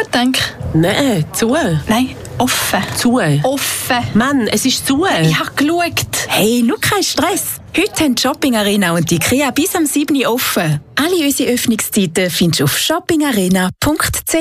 denke. Nein, zu. Nein, offen. Zu. Offen. Mann, es ist zu. Ich habe geschaut. Hey, nur kein Stress. Heute haben die Shopping Arena und die IKEA bis am 7. Uhr offen. Alle unsere Öffnungszeiten findest du auf shoppingarena.ch.